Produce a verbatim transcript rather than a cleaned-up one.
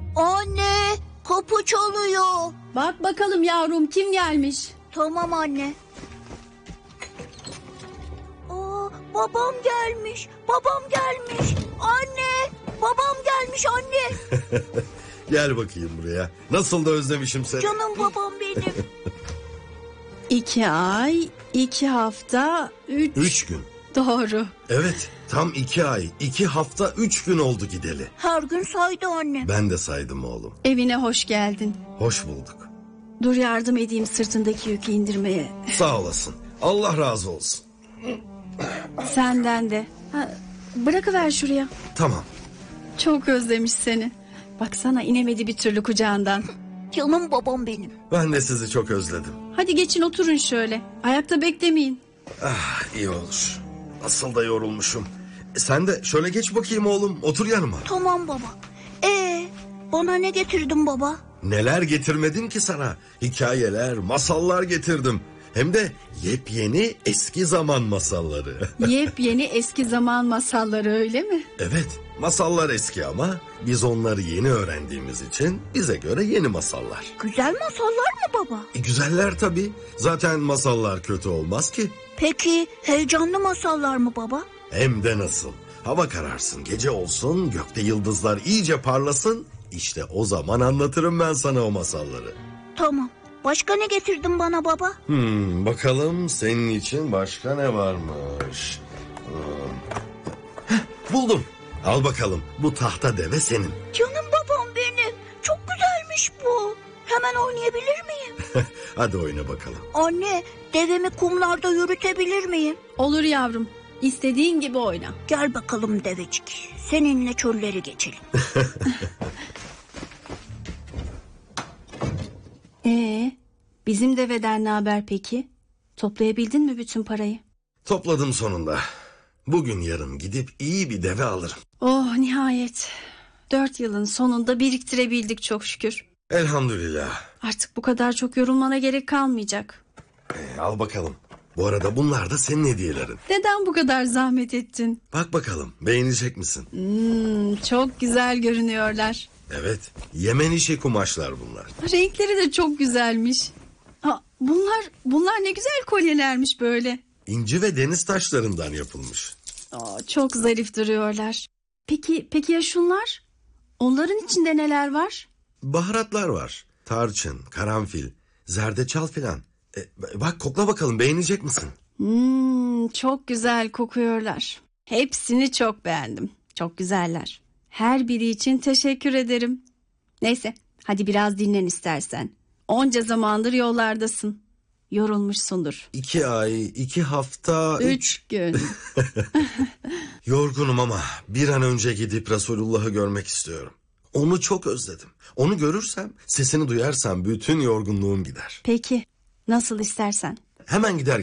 Anne, kapı çalıyor. Bak bakalım yavrum, kim gelmiş? Tamam anne. Aa, babam gelmiş. Babam gelmiş. Anne, babam gelmiş anne. Gel bakayım buraya. Nasıl da özlemişim seni. Canım babam benim. İki ay, iki hafta, üç... Üç gün. Doğru. Evet, tam iki ay, iki hafta, üç gün oldu gideli. Her gün saydı anne. Ben de saydım oğlum. Evine hoş geldin. Hoş bulduk. Dur yardım edeyim sırtındaki yükü indirmeye. Sağ olasın. Allah razı olsun. Senden de. Ha, bırakıver şuraya. Tamam. Çok özlemiş seni. Baksana inemedi bir türlü kucağından. Canım babam benim. Ben de sizi çok özledim. Hadi geçin oturun şöyle. Ayakta beklemeyin. Ah, iyi olur. Nasıl da yorulmuşum. E, sen de şöyle geç bakayım oğlum. Otur yanıma. Tamam baba. Ee, bana ne getirdin baba? Neler getirmedim ki sana? Hikayeler, masallar getirdim. Hem de yepyeni eski zaman masalları. Yepyeni eski zaman masalları, öyle mi? Evet, masallar eski ama biz onları yeni öğrendiğimiz için bize göre yeni masallar. Güzel masallar mı baba? E, güzeller tabii. Zaten masallar kötü olmaz ki. Peki heyecanlı masallar mı baba? Hem de nasıl. Hava kararsın, gece olsun, gökte yıldızlar iyice parlasın. İşte o zaman anlatırım ben sana o masalları. Tamam. Başka ne getirdin bana baba? Hmm, bakalım senin için başka ne varmış? Hmm. Heh, buldum. Al bakalım, bu tahta deve senin. Canım babam benim. Çok güzelmiş bu. Hemen oynayabilir miyim? Hadi oyna bakalım. Anne, devemi kumlarda yürütebilir miyim? Olur yavrum. İstediğin gibi oyna. Gel bakalım devecik. Seninle çölleri geçelim. Ee, bizim deveden ne haber peki? Toplayabildin mi bütün parayı? Topladım sonunda. Bugün yarın gidip iyi bir deve alırım. Oh nihayet. Dört yılın sonunda biriktirebildik çok şükür. Elhamdülillah. Artık bu kadar çok yorulmana gerek kalmayacak. Ee, al bakalım. Bu arada bunlar da senin hediyelerin. Neden bu kadar zahmet ettin? Bak bakalım, beğenecek misin? Hmm, çok güzel görünüyorlar. Evet, Yemen işi kumaşlar bunlar. Renkleri de çok güzelmiş. Ha, bunlar bunlar ne güzel kolyelermiş böyle. İnci ve deniz taşlarından yapılmış. Aa, çok zarif duruyorlar. Peki peki ya şunlar? Onların içinde neler var? Baharatlar var. Tarçın, karanfil, zerdeçal filan. E, bak kokla bakalım, beğenecek misin? Hmm, çok güzel kokuyorlar. Hepsini çok beğendim. Çok güzeller. Her biri için teşekkür ederim. Neyse, hadi biraz dinlen istersen. Onca zamandır yollardasın. Yorulmuşsundur. İki ay, iki hafta... Üç gün. Yorgunum ama bir an önce gidip Resulullah'ı görmek istiyorum. Onu çok özledim. Onu görürsem, sesini duyarsam bütün yorgunluğum gider. Peki, nasıl istersen. Hemen gider